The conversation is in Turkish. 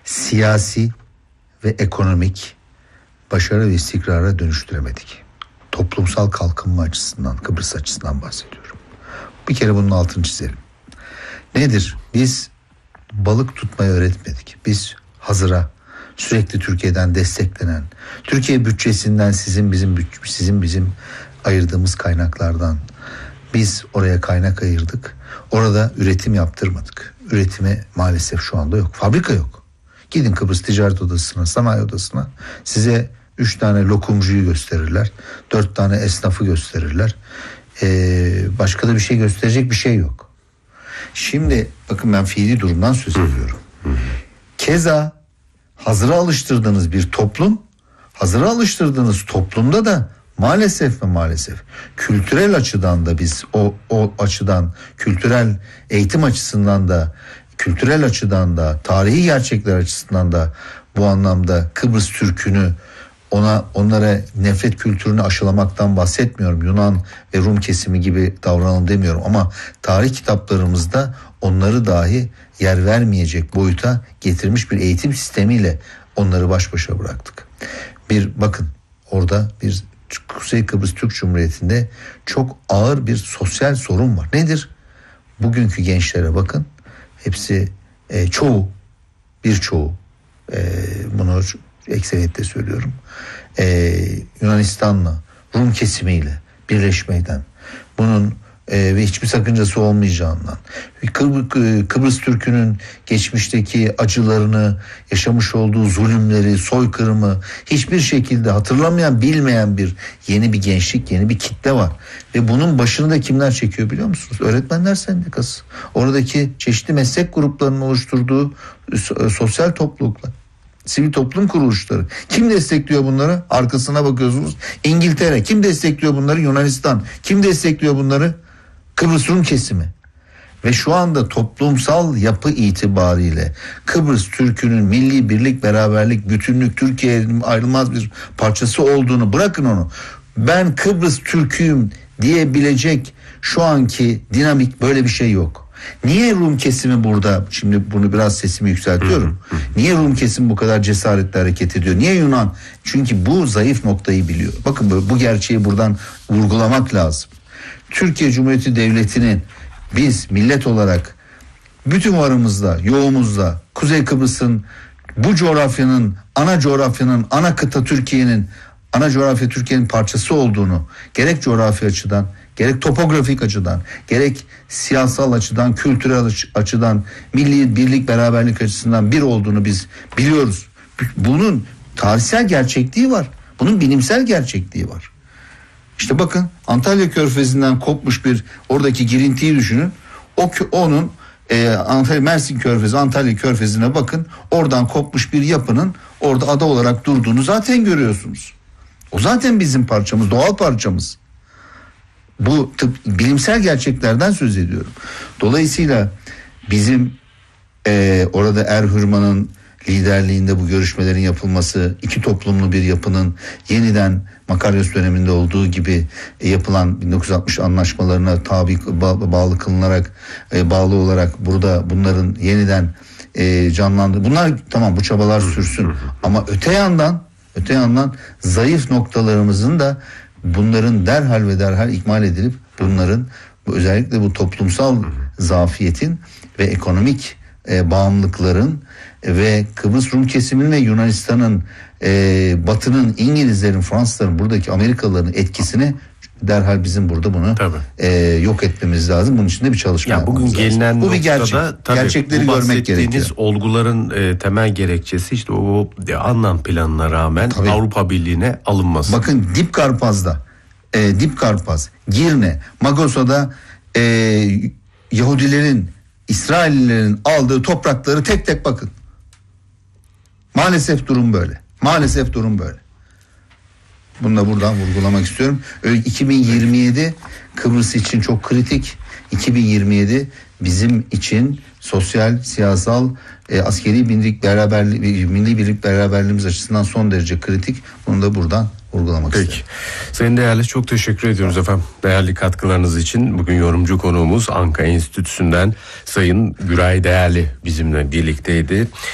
siyasi ve ekonomik başarı ve istikrara dönüştüremedik. Toplumsal kalkınma açısından, Kıbrıs açısından bahsediyorum. Bir kere bunun altını çizelim. Nedir? Biz balık tutmayı öğretmedik. Biz hazıra, sürekli Türkiye'den desteklenen, Türkiye bütçesinden sizin bizim ayırdığımız kaynaklardan biz oraya kaynak ayırdık. Orada üretim yaptırmadık. Üretime maalesef şu anda yok. Fabrika yok. Gidin Kıbrıs Ticaret Odası'na, Sanayi Odası'na, size 3 tane lokumcuyu gösterirler. 4 tane esnafı gösterirler. Başka da bir şey gösterecek bir şey yok. Şimdi bakın, ben fiili durumdan söz ediyorum. Keza hazıra alıştırdığınız bir toplum, hazıra alıştırdığınız toplumda da maalesef kültürel açıdan da biz o açıdan, kültürel eğitim açısından da, kültürel açıdan da, tarihi gerçekler açısından da bu anlamda Kıbrıs Türk'ünü, onlara nefret kültürünü aşılamaktan bahsetmiyorum. Yunan ve Rum kesimi gibi davranalım demiyorum ama tarih kitaplarımızda onları dahi yer vermeyecek boyuta getirmiş bir eğitim sistemiyle onları baş başa bıraktık. Bakın orada bir Kuzey Kıbrıs Türk Cumhuriyeti'nde çok ağır bir sosyal sorun var. Nedir? Bugünkü gençlere bakın. Hepsi birçoğu bunu ekseriyetle söylüyorum. Yunanistan'la, Rum kesimiyle birleşmeyden, bunun ve hiçbir sakıncası olmayacağından, Kıbrıs Türk'ünün geçmişteki acılarını, yaşamış olduğu zulümleri, soykırımı hiçbir şekilde hatırlamayan, bilmeyen yeni bir gençlik, yeni bir kitle var. Ve bunun başını da kimler çekiyor biliyor musunuz? Öğretmenler Sendikası. Oradaki çeşitli meslek gruplarının oluşturduğu sosyal topluluklar, sivil toplum kuruluşları. Kim destekliyor bunları? Arkasına bakıyorsunuz. İngiltere. Kim destekliyor bunları? Yunanistan. Kim destekliyor bunları? Kıbrıs Rum kesimi. Ve şu anda toplumsal yapı itibariyle Kıbrıs Türk'ünün milli birlik, beraberlik, bütünlük, Türkiye'nin ayrılmaz bir parçası olduğunu, bırakın onu, ben Kıbrıs Türk'üyüm diyebilecek şu anki dinamik, böyle bir şey yok. Niye Rum kesimi burada? Şimdi bunu biraz sesimi yükseltiyorum. Niye Rum kesimi bu kadar cesaretle hareket ediyor? Niye Yunan? Çünkü bu zayıf noktayı biliyor. Bakın, bu gerçeği buradan vurgulamak lazım. Türkiye Cumhuriyeti Devleti'nin biz millet olarak bütün varımızla, yoğumuzla Kuzey Kıbrıs'ın, bu coğrafyanın, ana kıta Türkiye'nin, ana coğrafya Türkiye'nin parçası olduğunu, gerek coğrafi açıdan, gerek topografik açıdan, gerek siyasal açıdan, kültürel açıdan, milli birlik, beraberlik açısından bir olduğunu biz biliyoruz. Bunun tarihsel gerçekliği var. Bunun bilimsel gerçekliği var. İşte bakın, Antalya Körfezi'nden kopmuş oradaki girintiyi düşünün. Onun Antalya, Mersin Körfezi, Antalya Körfezi'ne bakın. Oradan kopmuş bir yapının orada ada olarak durduğunu zaten görüyorsunuz. O zaten bizim parçamız, doğal parçamız. Bu bilimsel gerçeklerden söz ediyorum. Dolayısıyla bizim orada Erhürman'ın liderliğinde bu görüşmelerin yapılması, iki toplumlu bir yapının yeniden Makaryos döneminde olduğu gibi yapılan 1960 anlaşmalarına bağlı olarak burada bunların yeniden canlandı. Bunlar tamam, bu çabalar sürsün ama öte yandan zayıf noktalarımızın da bunların derhal ikmal edilip bunların özellikle bu toplumsal zafiyetin ve ekonomik bağımlılıkların ve Kıbrıs Rum kesiminin ve Yunanistan'ın, Batı'nın, İngilizlerin, Fransızların, buradaki Amerikalıların etkisini derhal bizim burada bunu yok etmemiz lazım. Bunun için de bir çalışma yapmamız lazım. Bugün gelinen bu bir gerçek. Gerçekleri görmek gerekiyor. Bahsettiğiniz olguların temel gerekçesi işte o anlam planına rağmen Avrupa Birliği'ne alınması. Bakın Dip Karpaz, Girne, Magosa'da Yahudilerin, İsraillilerin aldığı toprakları tek tek bakın. Maalesef durum böyle. Bunu da buradan vurgulamak istiyorum. 2027 Kıbrıs için çok kritik. 2027 bizim için sosyal, siyasal, askeri milli birlik beraberliğimiz açısından son derece kritik. Bunu da buradan vurgulamak istedim. Sayın Değerli, çok teşekkür ediyoruz efendim. Değerli katkılarınız için. Bugün yorumcu konuğumuz Ankara Enstitüsü'nden Sayın Güray Değerli bizimle birlikteydi.